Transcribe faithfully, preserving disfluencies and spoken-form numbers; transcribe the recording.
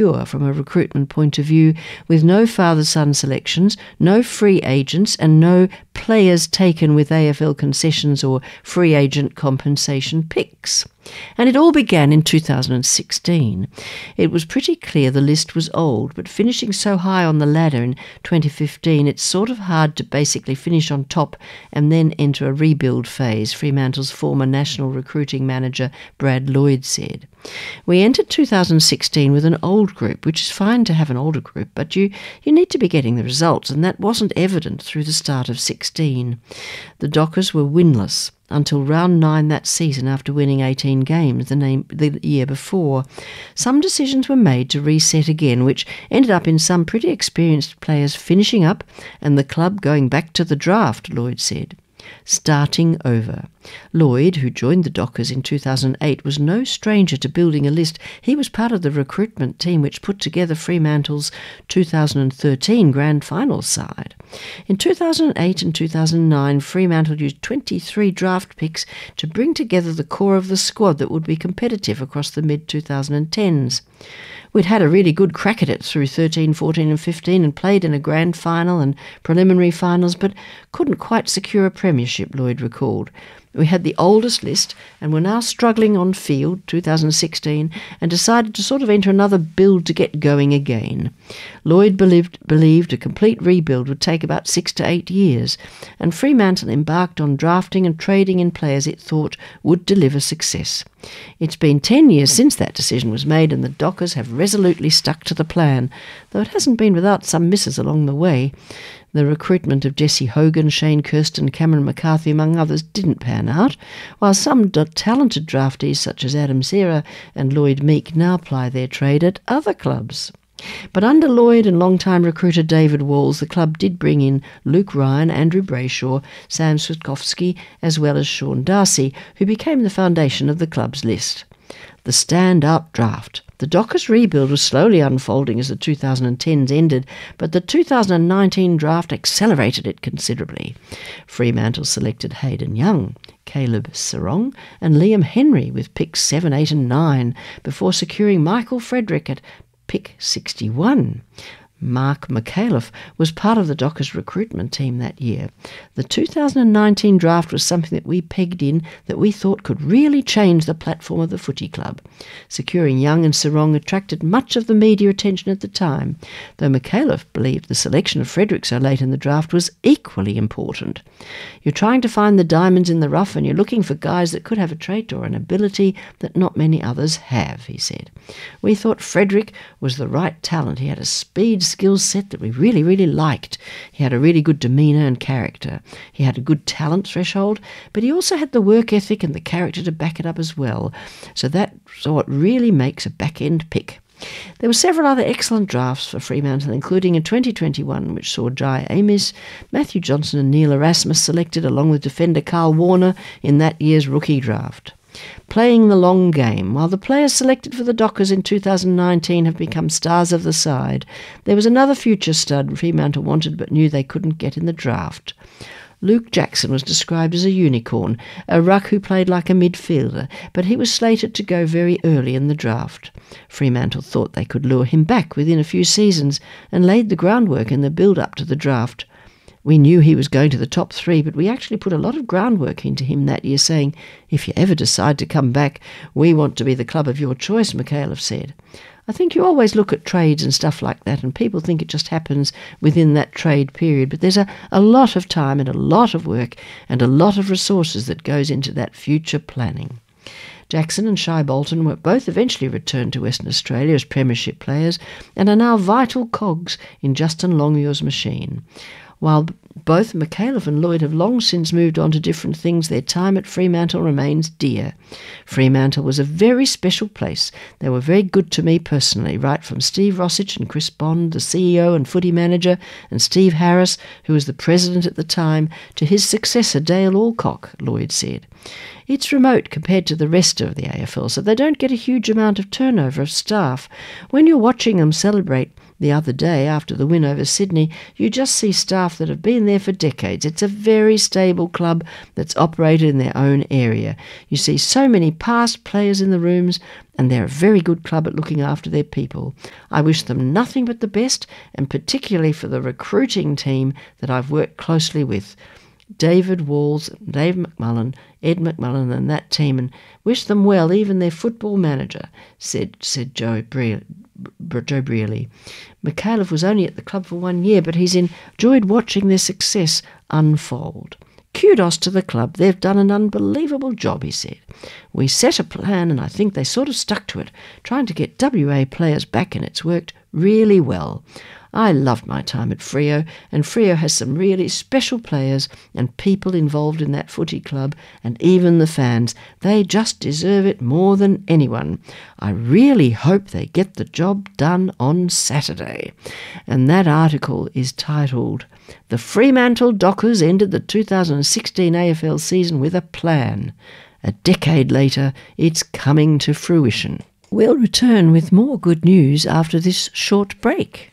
pure from a recruitment point of view, with no father-son selections, no free agents, and no players taken with A F L concessions or free agent compensation picks. And it all began in two thousand sixteen. It was pretty clear the list was old, but finishing so high on the ladder in twenty fifteen, it's sort of hard to basically finish on top and then enter a rebuild phase, Fremantle's former national recruiting manager Brad Lloyd said. We entered two thousand sixteen with an old group, which is fine to have an older group, but you, you need to be getting the results, and that wasn't evident through the start of sixteen. The Dockers were winless until round nine that season after winning eighteen games the, name, the year before. Some decisions were made to reset again, which ended up in some pretty experienced players finishing up and the club going back to the draft, Lloyd said. Starting over. Lloyd, who joined the Dockers in two thousand eight, was no stranger to building a list. He was part of the recruitment team which put together Fremantle's two thousand thirteen Grand Final side. In two thousand eight and two thousand nine, Fremantle used twenty-three draft picks to bring together the core of the squad that would be competitive across the mid twenty tens. We'd had a really good crack at it through thirteen, fourteen and fifteen and played in a grand final and preliminary finals, but couldn't quite secure a premiership, Lloyd recalled. We had the oldest list and were now struggling on field, two thousand sixteen, and decided to sort of enter another build to get going again. Lloyd believed, believed a complete rebuild would take about six to eight years, and Fremantle embarked on drafting and trading in players it thought would deliver success. It's been ten years since that decision was made, and the Dockers have resolutely stuck to the plan, though it hasn't been without some misses along the way. The recruitment of Jesse Hogan, Shane Kirsten, Cameron McCarthy, among others, didn't pan out, while some d- talented draftees such as Adam Serra and Lloyd Meek now ply their trade at other clubs. But under Lloyd and long-time recruiter David Walls, the club did bring in Luke Ryan, Andrew Brayshaw, Sam Switkowski, as well as Sean Darcy, who became the foundation of the club's list. The stand-up draft. The Dockers rebuild was slowly unfolding as the two thousand tens ended, but the two thousand nineteen draft accelerated it considerably. Fremantle selected Hayden Young, Caleb Sarong and Liam Henry with picks seven, eight and nine, before securing Michael Frederick at pick sixty-one. Mark McAuliffe was part of the Dockers recruitment team that year. The two thousand nineteen draft was something that we pegged in that we thought could really change the platform of the footy club. Securing Young and Sarong attracted much of the media attention at the time, though McAuliffe believed the selection of Frederick so late in the draft was equally important. You're trying to find the diamonds in the rough and you're looking for guys that could have a trait or an ability that not many others have, he said. We thought Frederick was the right talent. He had a speed skill set that we really, really liked. He had a really good demeanour and character. He had a good talent threshold, but he also had the work ethic and the character to back it up as well. So that's what really makes a back-end pick. There were several other excellent drafts for Fremantle, including in twenty twenty-one, which saw Jai Amis, Matthew Johnson and Neil Erasmus selected, along with defender Carl Warner in that year's rookie draft. Playing the long game. While the players selected for the Dockers in two thousand nineteen have become stars of the side, there was another future stud Fremantle wanted but knew they couldn't get in the draft. Luke Jackson was described as a unicorn, a ruck who played like a midfielder, but he was slated to go very early in the draft. Fremantle thought they could lure him back within a few seasons and laid the groundwork in the build-up to the draft. We knew he was going to the top three, but we actually put a lot of groundwork into him that year, saying, if you ever decide to come back, we want to be the club of your choice, McAuliffe said. I think you always look at trades and stuff like that, and people think it just happens within that trade period, but there's a, a lot of time and a lot of work and a lot of resources that goes into that future planning. Jackson and Shai Bolton were both eventually returned to Western Australia as premiership players and are now vital cogs in Justin Longmuir's machine. While both McAuliffe and Lloyd have long since moved on to different things, their time at Fremantle remains dear. Fremantle was a very special place. They were very good to me personally, right from Steve Rossich and Chris Bond, the C E O and footy manager, and Steve Harris, who was the president at the time, to his successor Dale Alcock, Lloyd said. It's remote compared to the rest of the A F L, so they don't get a huge amount of turnover of staff. When you're watching them celebrate, The other day, after the win over Sydney, you just see staff that have been there for decades. It's a very stable club that's operated in their own area. You see so many past players in the rooms, and they're a very good club at looking after their people. I wish them nothing but the best, and particularly for the recruiting team that I've worked closely with. David Walls, Dave McMullen, Ed McMullen and that team, and wish them well, even their football manager, said said Joe Bre- Joe Brearley. Micallef was only at the club for one year, but he's enjoyed watching their success unfold. Kudos to the club. They've done an unbelievable job, he said. We set a plan, and I think they sort of stuck to it, trying to get W A players back, and it's worked really well. I loved my time at Freo, and Freo has some really special players and people involved in that footy club, and even the fans. They just deserve it more than anyone. I really hope they get the job done on Saturday. And that article is titled, "The Fremantle Dockers Ended the two thousand sixteen A F L Season with a Plan. A decade later, it's coming to fruition." We'll return with more good news after this short break.